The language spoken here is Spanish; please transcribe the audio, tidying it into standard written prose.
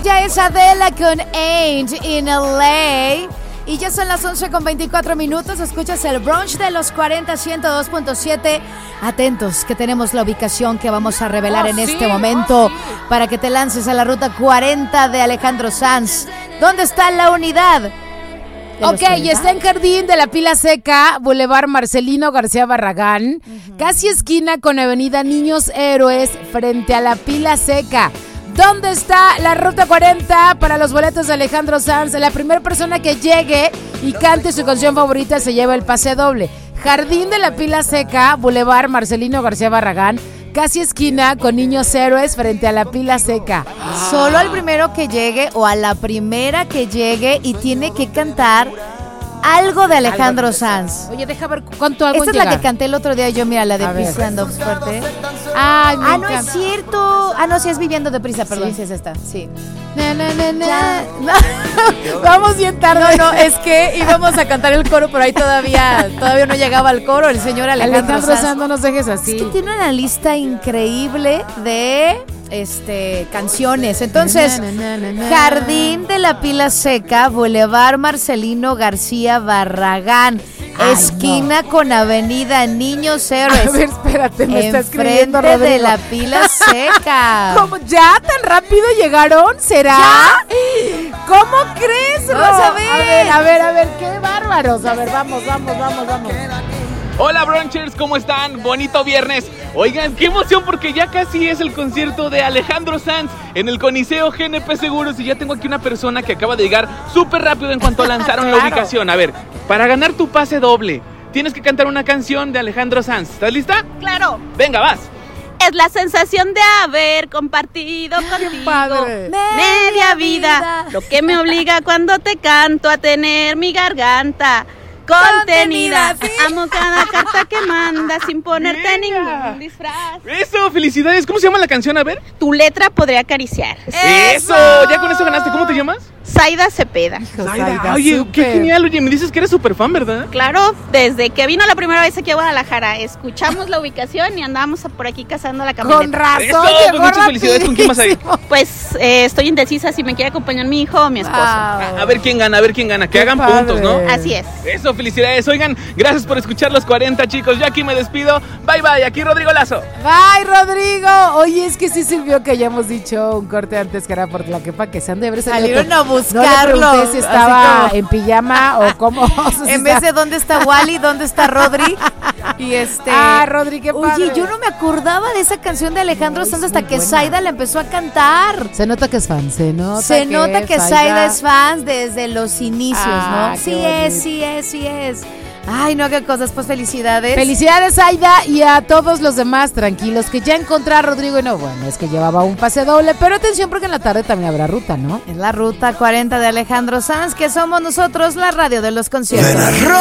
Ella es Adela con Ain't in LA. Y ya son las 11:24. Escuchas el brunch de los 40, 102.7. Atentos, que tenemos la ubicación que vamos a revelar en este momento para que te lances a la ruta 40 de Alejandro Sanz. ¿Dónde está la unidad? Ok, y está en Jardín de la Pila Seca, Boulevard Marcelino García Barragán, casi esquina con Avenida Niños Héroes, frente a la Pila Seca. ¿Dónde está la ruta 40 para los boletos de Alejandro Sanz? La primera persona que llegue y cante su canción favorita se lleva el pase doble. Jardín de la Pila Seca, Boulevard Marcelino García Barragán, casi esquina con Niños Héroes frente a la Pila Seca. Solo al primero que llegue o a la primera que llegue y tiene que cantar algo de Alejandro Sanz. Oye, deja ver cuánto algo Esta es la que canté el otro día yo, mira, la de Pisando Fuerte. Ay, no es cierto. No, sí es Viviendo Deprisa, perdón, sí es esta, sí. No. Vamos bien tarde. No, es que íbamos a cantar el coro, pero ahí todavía no llegaba al coro el señor Alejandro Sanz. No nos dejes así. Es que tiene una lista increíble de canciones. Entonces, Jardín de la Pila Seca, Boulevard Marcelino García Barragán, esquina con Avenida Niños Héroes. A ver, espérate, me está escribiendo enfrente Rodrigo. de la Pila Seca. ¿Cómo? ¿Ya tan rápido llegaron? ¿Será? ¿Ya? ¿Cómo crees, Ro? Vamos a ver. A ver, qué bárbaros. A ver, vamos. Hola Brunchers, ¿cómo están? Bonito viernes. Oigan, qué emoción porque ya casi es el concierto de Alejandro Sanz en el Coliseo GNP Seguros y ya tengo aquí una persona que acaba de llegar súper rápido en cuanto lanzaron la ubicación. A ver, para ganar tu pase doble, tienes que cantar una canción de Alejandro Sanz. ¿Estás lista? Claro. Venga, vas. Es la sensación de haber compartido contigo padre. media vida, lo que me obliga cuando te canto a tener mi garganta contenida. ¿Sí? Amo cada carta que mandas sin ponerte ningún disfraz. Eso, felicidades. ¿Cómo se llama la canción? A ver. Tu letra podría acariciar. Eso, ya con eso ganaste. ¿Cómo te llamas? Zaida Cepeda. Zaida. Oye, qué genial. Oye, me dices que eres súper fan, ¿verdad? Claro, desde que vino la primera vez aquí a Guadalajara, escuchamos la ubicación y andábamos por aquí cazando la camioneta. Con razón. Eso, pues muchas felicidades. ¿Con quién vas a ir? Pues estoy indecisa si me quiere acompañar mi hijo o mi esposo. A ver quién gana. Que Qué hagan padre. puntos, ¿no? Así es. Eso, felicidades. Oigan, gracias por escuchar los 40, chicos. Yo aquí me despido. Bye. Aquí Rodrigo Lazo. Bye, Rodrigo. Oye, es que sí sirvió que hayamos dicho un corte antes que era por Tlaquepa, que se han de haber salido. Salieron a No le buscarlo. pregunté si estaba Así en pijama o cómo. en vez de dónde está Wally, dónde está Rodri. Y Rodri, qué padre. Oye, yo no me acordaba de esa canción de Alejandro Sanz hasta que Zaida la empezó a cantar. Se nota que es fan, se nota que Zaida es fan desde los inicios, Ah, ¿no? qué Sí es. Ay, no, qué cosas, pues felicidades. Felicidades, Zaida, y a todos los demás, tranquilos, que ya encontré a Rodrigo. Y no, bueno, es que llevaba un pase doble, pero atención porque en la tarde también habrá ruta, ¿no? Es la ruta 40 de Alejandro Sanz, que somos nosotros la radio de los conciertos.